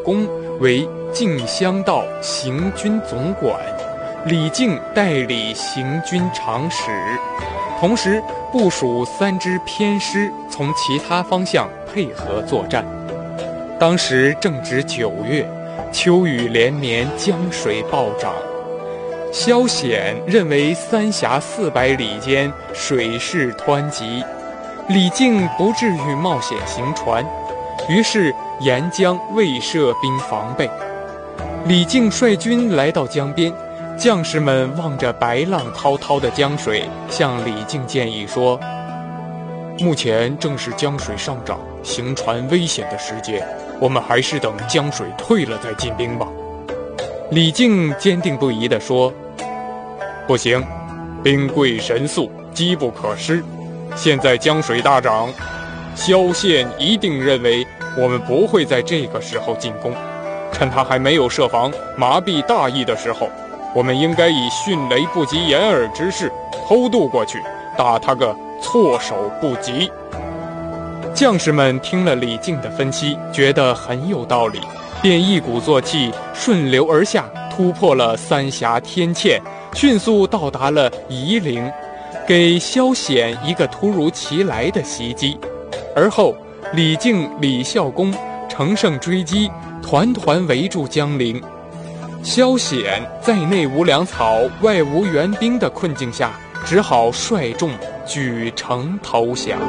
公为靖襄道行军总管，李靖代理行军长史，同时部署3支偏师从其他方向配合作战。当时正值9月，秋雨连绵，江水暴涨。萧显认为三峡400里间水势湍急，李靖不至于冒险行船，于是沿江未设兵防备。李靖率军来到江边，将士们望着白浪滔滔的江水，向李靖建议说：目前正是江水上涨、行船危险的时节，我们还是等江水退了再进兵吧。李靖坚定不移地说：不行，兵贵神速，机不可失。现在江水大涨，萧宪一定认为我们不会在这个时候进攻，趁他还没有设防麻痹大意的时候，我们应该以迅雷不及掩耳之势偷渡过去，打他个措手不及。将士们听了李靖的分析，觉得很有道理，便一鼓作气，顺流而下，突破了三峡天堑，迅速到达了夷陵，给萧显一个突如其来的袭击。而后李靖、李孝恭乘胜追击，团团围住江陵。萧显在内无粮草，外无援兵的困境下，只好率众举城投降。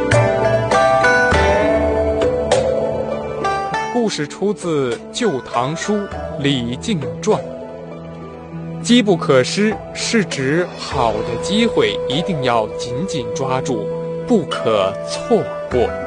故事出自《旧唐书·李靖传》。机不可失是指好的机会一定要紧紧抓住，不可错过。